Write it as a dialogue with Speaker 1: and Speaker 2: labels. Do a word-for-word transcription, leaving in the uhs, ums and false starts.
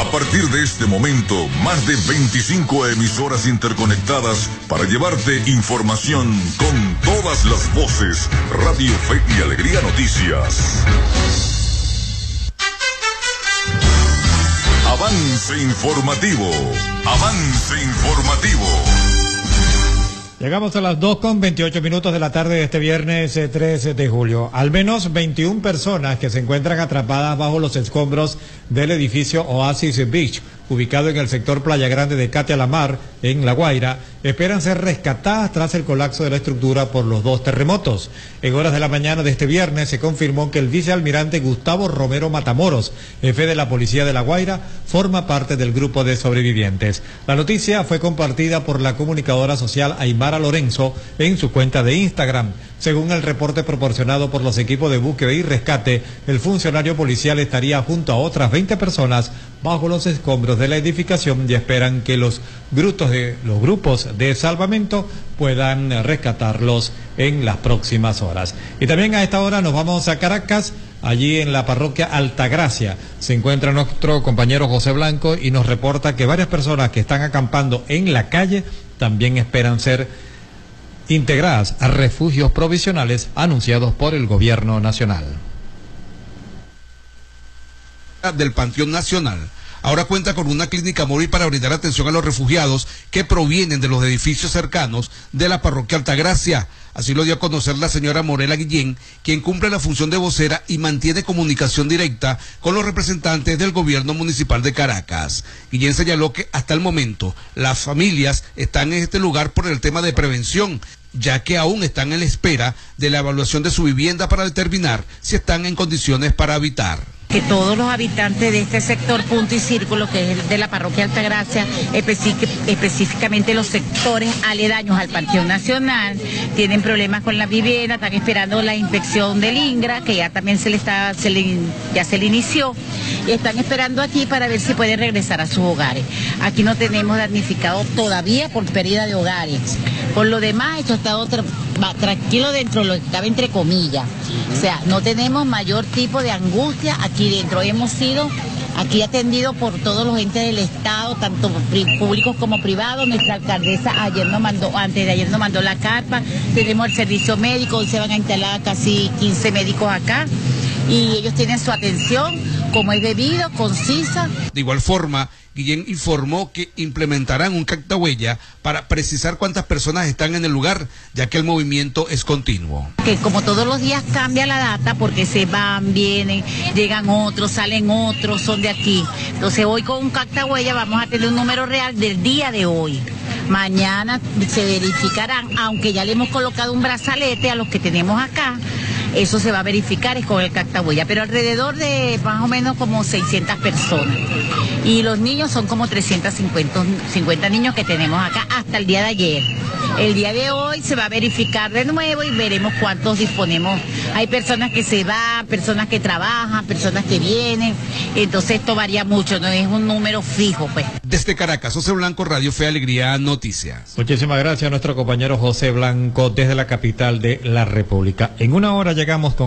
Speaker 1: A partir de este momento, más de veinticinco emisoras interconectadas para llevarte información con todas las voces. Radio Fe y Alegría Noticias. Avance informativo. Avance informativo.
Speaker 2: Llegamos a las dos con veintiocho minutos de la tarde de este viernes trece de julio. Al menos veintiuna personas que se encuentran atrapadas bajo los escombros del edificio Oasis Beach, ubicado en el sector Playa Grande de Catia La Mar, en La Guaira, esperan ser rescatadas tras el colapso de la estructura por los dos terremotos. En horas de la mañana de este viernes se confirmó que el vicealmirante Gustavo Romero Matamoros, jefe de la Policía de La Guaira, forma parte del grupo de sobrevivientes. La noticia fue compartida por la comunicadora social Aymara Lorenzo en su cuenta de Instagram. Según el reporte proporcionado por los equipos de búsqueda y rescate, el funcionario policial estaría junto a otras veinte personas bajo los escombros de la edificación y esperan que los grupos de, los grupos de salvamento puedan rescatarlos en las próximas horas. Y también a esta hora nos vamos a Caracas. Allí en la parroquia Altagracia se encuentra nuestro compañero José Blanco y nos reporta que varias personas que están acampando en la calle también esperan ser integradas a refugios provisionales anunciados por el gobierno nacional.
Speaker 3: Del Panteón Nacional ahora cuenta con una clínica móvil para brindar atención a los refugiados que provienen de los edificios cercanos de la parroquia Altagracia. Así lo dio a conocer la señora Morela Guillén, quien cumple la función de vocera y mantiene comunicación directa con los representantes del gobierno municipal de Caracas. Guillén señaló que hasta el momento las familias están en este lugar por el tema de prevención, ya que aún están en la espera de la evaluación de su vivienda para determinar si están en condiciones para habitar.
Speaker 4: Que todos los habitantes de este sector Punto y Círculo, que es el de la parroquia Altagracia, específicamente los sectores aledaños al Panteón Nacional, tienen problemas con la vivienda, están esperando la inspección del INGRA, que ya también se le está, se le, ya se le inició, y están esperando aquí para ver si pueden regresar a sus hogares. Aquí no tenemos damnificado todavía por pérdida de hogares. Por lo demás, esto ha estado tra tranquilo dentro de lo que cabe entre comillas. O sea, no tenemos mayor tipo de angustia aquí dentro. Hemos sido aquí atendidos por todos los entes del Estado, tanto públicos como privados. Nuestra alcaldesa ayer nos mandó, antes de ayer nos mandó la carpa. Tenemos el servicio médico, hoy se van a instalar casi quince médicos acá. Y ellos tienen su atención como es debido, concisa.
Speaker 3: De igual forma, Guillén informó que implementarán un cactahuella para precisar cuántas personas están en el lugar, ya que el movimiento es continuo.
Speaker 4: Que como todos los días cambia la data, porque se van, vienen, llegan otros, salen otros, son de aquí. Entonces hoy con un cactahuella vamos a tener un número real del día de hoy. Mañana se verificarán, aunque ya le hemos colocado un brazalete a los que tenemos acá. Eso se va a verificar es con el cactahuella, pero alrededor de más o menos como seiscientas personas. Y los niños son como trescientos cincuenta niños que tenemos acá hasta el día de ayer. El día de hoy se va a verificar de nuevo y veremos cuántos disponemos. Hay personas que se van, personas que trabajan, personas que vienen. Entonces esto varía mucho, no es un número fijo, pues.
Speaker 3: Desde Caracas, José Blanco, Radio Fe Alegría Noticias.
Speaker 2: Muchísimas gracias a nuestro compañero José Blanco desde la capital de la República. En una hora llegamos con